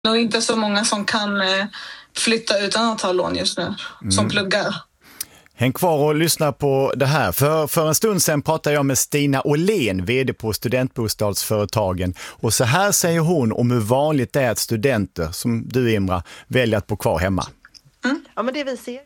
Och inte så många som kan flytta utan att ta lån just nu, som pluggar. Häng kvar och lyssna på det här. För en stund sedan pratade jag med Stina Åhlén, vd på Studentbostadsföretagen. Och så här säger hon om hur vanligt det är att studenter, som du Imra, väljer att bo kvar hemma. Ja, men det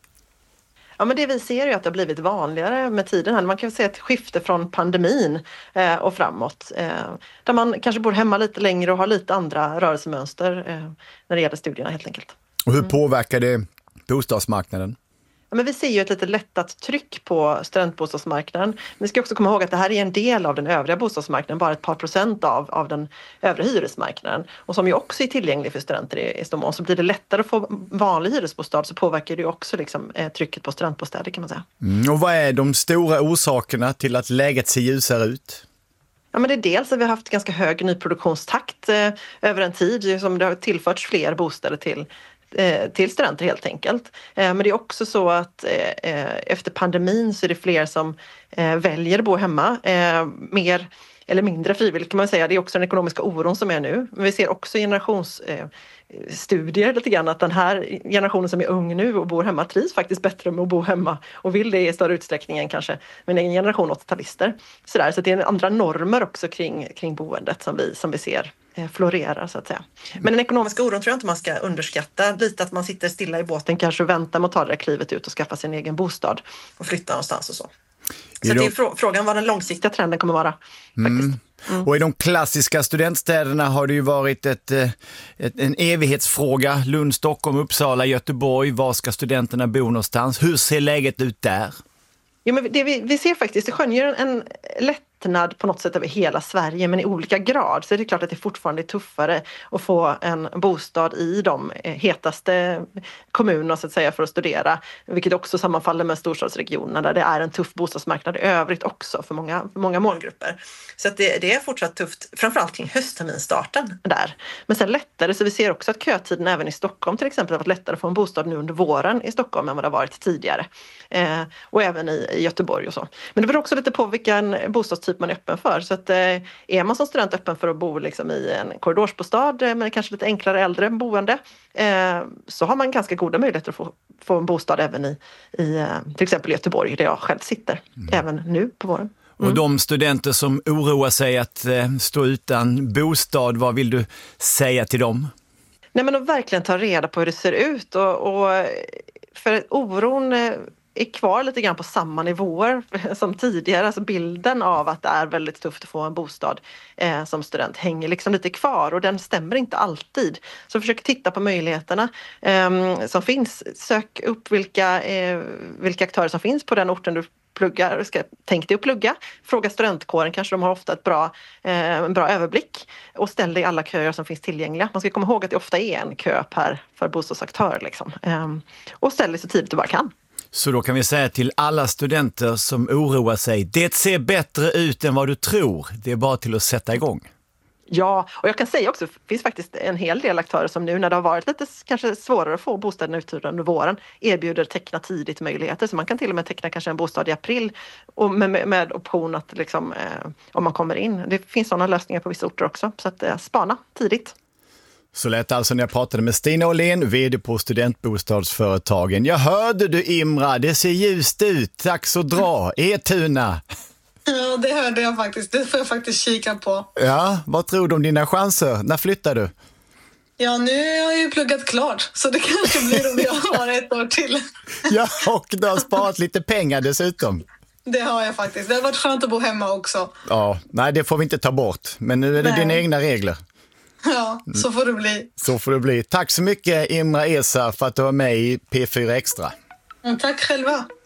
vi ser är att det har blivit vanligare med tiden. Man kan se ett skifte från pandemin och framåt. Där man kanske bor hemma lite längre och har lite andra rörelsemönster när det gäller studierna helt enkelt. Och hur påverkar det bostadsmarknaden? Ja, men vi ser ju ett lite lättat tryck på studentbostadsmarknaden. Men vi ska också komma ihåg att det här är en del av den övriga bostadsmarknaden, bara ett par procent av den övriga hyresmarknaden. Och som ju också är tillgänglig för studenter i stor mån. Så blir det lättare att få vanlig hyresbostad så påverkar det ju också trycket på studentbostäder kan man säga. Och vad är de stora orsakerna till att läget ser ljusare ut? Ja, men det är dels att vi har haft ganska hög nyproduktionstakt över en tid som det har tillförts fler bostäder till studenter helt enkelt. Men det är också så att efter pandemin så är det fler som väljer att bo hemma mer eller mindre frivilligt kan man säga. Det är också den ekonomiska oron som är nu. Men vi ser också generationsstudier lite grann att den här generationen som är ung nu och bor hemma trivs faktiskt bättre med att bo hemma och vill det i större utsträckning än kanske min egen generation 80-talister. Så det är andra normer också kring boendet som vi ser florerar så att säga. Men den ekonomiska oron tror jag inte man ska underskatta. Lite att man sitter stilla i båten kanske och väntar med att ta det där klivet ut och skaffa sin egen bostad och flytta någonstans och så. Så det är frågan vad den långsiktiga trenden kommer vara faktiskt. Och i de klassiska studentstäderna har det ju varit en evighetsfråga. Lund, Stockholm, Uppsala, Göteborg. Var ska studenterna bo någonstans? Hur ser läget ut där? Ja, men det vi ser faktiskt, det skönjer en lättnad på något sätt över hela Sverige men i olika grad. Så är det klart att det fortfarande är tuffare att få en bostad i de hetaste kommunerna så att säga för att studera. Vilket också sammanfaller med storstadsregionerna där det är en tuff bostadsmarknad i övrigt också för många målgrupper. Så att det är fortsatt tufft, framförallt kring höstterminstarten där. Men sen lättare, så vi ser också att kötiden även i Stockholm till exempel har varit lättare att få en bostad nu under våren i Stockholm än vad det har varit tidigare. Och även i Göteborg och så. Men det beror också lite på vilken bostadstyp man är öppen för. Så att är man som student öppen för att bo liksom i en korridorsbostad men kanske lite enklare äldre boende så har man ganska goda möjligheter att få en bostad även i till exempel Göteborg där jag själv sitter. Även nu på våren. Och de studenter som oroar sig att stå utan bostad, vad vill du säga till dem? Nej, men att verkligen ta reda på hur det ser ut och för oron är kvar lite grann på samma nivåer som tidigare. Alltså bilden av att det är väldigt tufft att få en bostad som student hänger liksom lite kvar och den stämmer inte alltid. Så försök titta på möjligheterna som finns. Sök upp vilka aktörer som finns på den orten du pluggar, tänk dig att plugga. Fråga studentkåren, kanske de har ofta en bra överblick och ställ dig i alla köer som finns tillgängliga. Man ska komma ihåg att det ofta är en kö för bostadsaktörer liksom. Och ställ dig så tidigt du bara kan. Så då kan vi säga till alla studenter som oroar sig, det ser bättre ut än vad du tror. Det är bara till att sätta igång. Ja, och jag kan säga också, det finns faktiskt en hel del aktörer som nu när det har varit lite kanske svårare att få bostäderna uthyrda under våren erbjuder teckna tidigt möjligheter. Så man kan till och med teckna kanske en bostad i april och med option att liksom, om man kommer in. Det finns sådana lösningar på vissa orter också, så att spana tidigt. Så lät alltså när jag pratade med Stina Åhlén, vd på Studentbostadsföretagen. Jag hörde du Imra, det ser ljust ut. Tack så dra. Etuna. Ja, det hörde jag faktiskt. Det får jag faktiskt kika på. Ja, vad tror du om dina chanser? När flyttar du? Ja, nu har jag ju pluggat klart. Så det kanske blir om jag har ett år till. Ja, och du har sparat lite pengar dessutom. Det har jag faktiskt. Det har varit skönt att bo hemma också. Ja, nej det får vi inte ta bort. Men nu är det dina egna regler. Ja, så får det bli. Så får det bli. Tack så mycket Imra Esa för att du var med i P4 Extra. Tack själva.